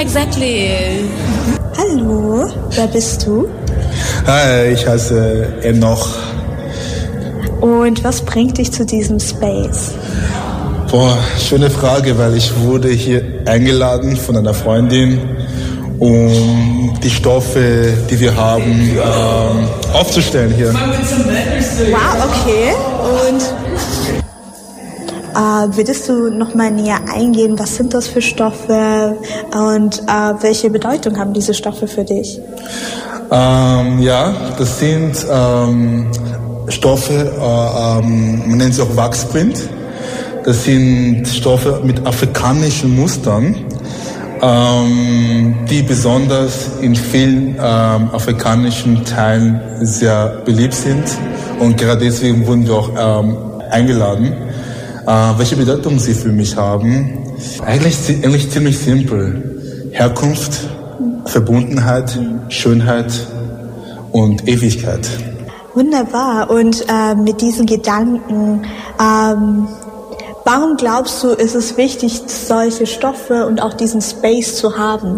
exactly. Hallo, wer bist du? Hi, ich heiße Enoch. Und was bringt dich zu diesem Space? Boah, schöne Frage, weil ich wurde hier eingeladen von einer Freundin, um die Stoffe, die wir haben, aufzustellen hier. Wow, okay. Und würdest du noch mal näher eingehen, was sind das für Stoffe und welche Bedeutung haben diese Stoffe für dich? Ja, das sind Stoffe, man nennt sie auch Wachsprint. Das sind Stoffe mit afrikanischen Mustern, die besonders in vielen afrikanischen Teilen sehr beliebt sind. Und gerade deswegen wurden wir auch eingeladen. Welche Bedeutung sie für mich haben? Eigentlich ziemlich simpel. Herkunft, Verbundenheit, Schönheit und Ewigkeit. Wunderbar. Und mit diesen Gedanken, warum glaubst du, ist es wichtig, solche Stoffe und auch diesen Space zu haben?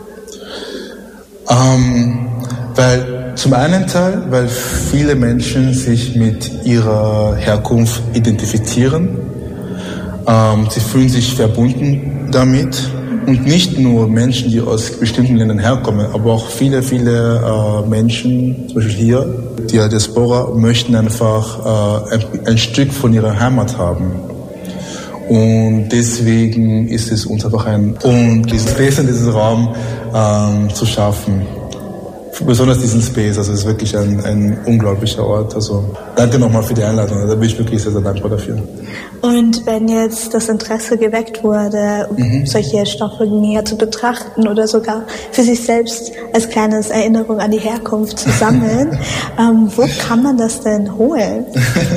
Zum einen Teil, weil viele Menschen sich mit ihrer Herkunft identifizieren. Sie fühlen sich verbunden damit. Und nicht nur Menschen, die aus bestimmten Ländern herkommen, aber auch viele Menschen, zum Beispiel hier, die Diaspora, möchten einfach ein Stück von ihrer Heimat haben. Und deswegen ist es uns einfach diesen Space in diesem Raum zu schaffen. Besonders diesen Space, also es ist wirklich ein unglaublicher Ort. Also danke nochmal für die Einladung, da bin ich wirklich sehr, sehr dankbar dafür. Und wenn jetzt das Interesse geweckt wurde, solche Stoffe näher zu betrachten oder sogar für sich selbst als kleines Erinnerung an die Herkunft zu sammeln, wo kann man das denn holen?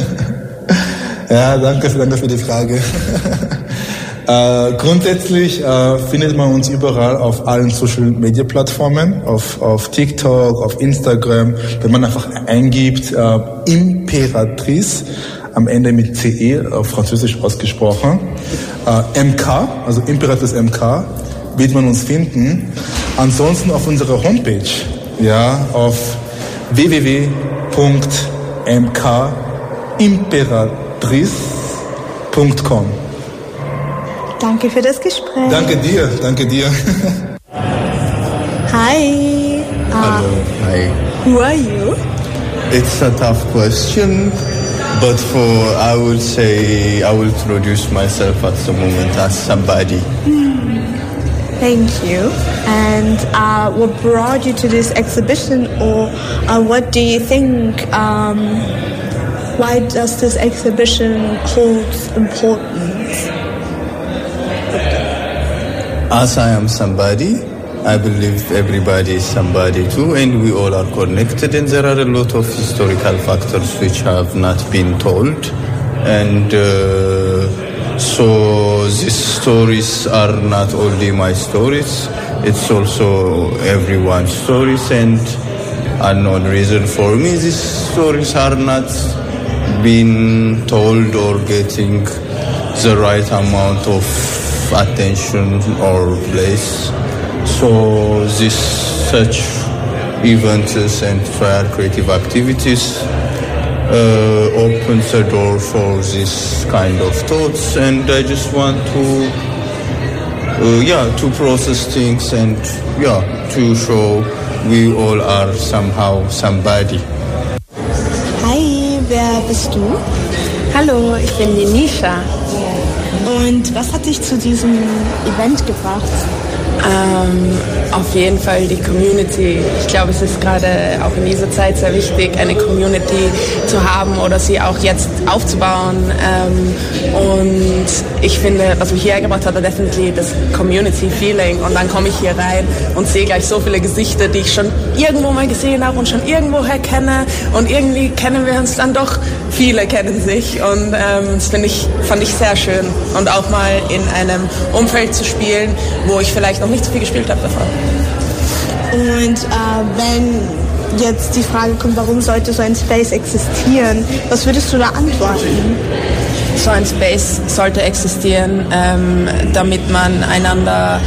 Ja, danke für die Frage. Grundsätzlich findet man uns überall auf allen Social-Media-Plattformen, auf TikTok, auf Instagram. Wenn man einfach eingibt, Imperatrice, am Ende mit CE, auf Französisch ausgesprochen, MK, also Imperatrice MK, wird man uns finden. Ansonsten auf unserer Homepage, ja, auf www.mkimperatrice.com. Danke für das Gespräch. Danke dir. Hi. Hello, hi. Who are you? It's a tough question, but I will introduce myself at the moment as somebody. Thank you. And what brought you to this exhibition, or what do you think? Why does this exhibition hold importance? As I am somebody, I believe everybody is somebody too, and we all are connected, and there are a lot of historical factors which have not been told, and so these stories are not only my stories, it's also everyone's stories, and unknown reason for me these stories are not being told or getting the right amount of attention or place. So such events and fair creative activities opens the door for this kind of thoughts, and I just want to process things and to show we all are somehow somebody. Hi, wer bist du? Hallo, ich bin die Nisha. Und was hat dich zu diesem Event gebracht? Auf jeden Fall die Community. Ich glaube, es ist gerade auch in dieser Zeit sehr wichtig, eine Community zu haben oder sie auch jetzt aufzubauen. Und ich finde, was mich hierher gebracht hat, war definitiv das Community-Feeling. Und dann komme ich hier rein und sehe gleich so viele Gesichter, die ich schon irgendwo mal gesehen habe und schon irgendwoher kenne. Und irgendwie kennen wir uns dann doch. Viele kennen sich. Und das fand ich sehr schön. Und auch mal in einem Umfeld zu spielen, wo ich vielleicht noch nicht so viel gespielt habe davor. Und wenn jetzt die Frage kommt, warum sollte so ein Space existieren, was würdest du da antworten? So ein Space sollte existieren, damit man einander